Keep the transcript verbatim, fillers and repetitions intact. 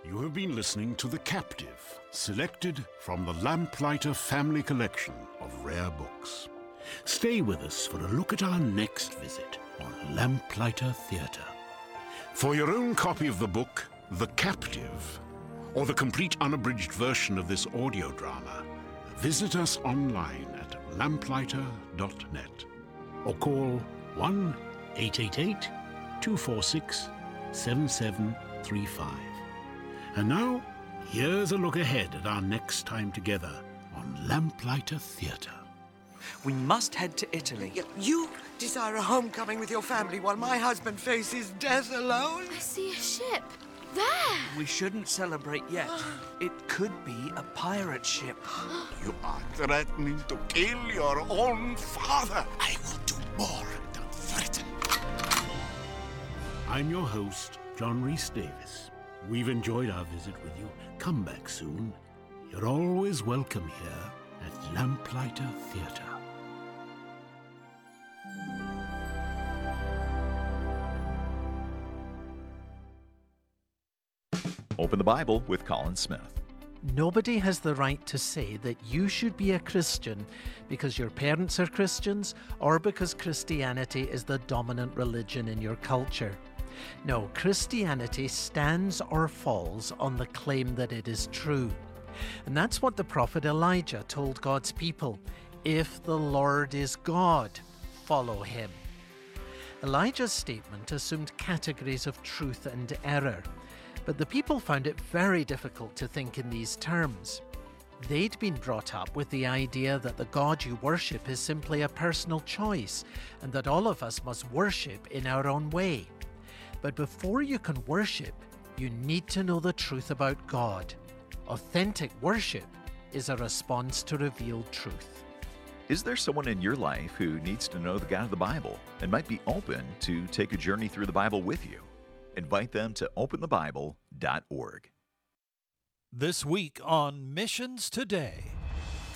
You have been listening to The Captive, selected from the Lamplighter Family Collection of rare books. Stay with us for a look at our next visit on Lamplighter Theatre. For your own copy of the book, The Captive, or the complete unabridged version of this audio drama, visit us online at lamplighter dot net or call one eight eight eight, two four six, seven seven three five. And now, here's a look ahead at our next time together on Lamplighter Theatre. We must head to Italy. Y- You desire a homecoming with your family while my husband faces death alone? I see a ship. There! We shouldn't celebrate yet. It could be a pirate ship. You are threatening to kill your own father. I will do more than threaten. I'm your host, John Rhys Davis. We've enjoyed our visit with you. Come back soon. You're always welcome here at Lamplighter Theatre. Open the Bible with Colin Smith. Nobody has the right to say that you should be a Christian because your parents are Christians or because Christianity is the dominant religion in your culture. No, Christianity stands or falls on the claim that it is true. And that's what the prophet Elijah told God's people. If the Lord is God, follow him. Elijah's statement assumed categories of truth and error, but the people found it very difficult to think in these terms. They'd been brought up with the idea that the God you worship is simply a personal choice and that all of us must worship in our own way. But before you can worship, you need to know the truth about God. Authentic worship is a response to revealed truth. Is there someone in your life who needs to know the God of the Bible and might be open to take a journey through the Bible with you? Invite them to open the bible dot org. This week on Missions Today.